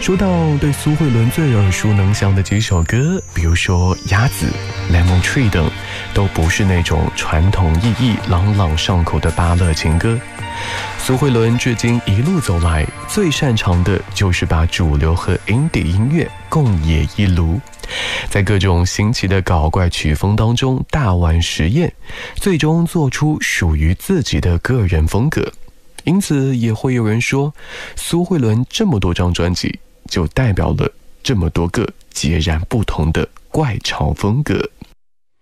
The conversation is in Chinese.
说到对苏慧伦最耳熟能详的几首歌，比如说《鸭子》、《Lemon Tree》等，都不是那种传统意义朗朗上口的芭乐情歌。苏慧伦至今一路走来，最擅长的就是把主流和 indie 音乐共冶一炉，在各种新奇的搞怪曲风当中大玩实验，最终做出属于自己的个人风格。因此也会有人说，苏慧伦这么多张专辑就代表了这么多个截然不同的怪潮风格。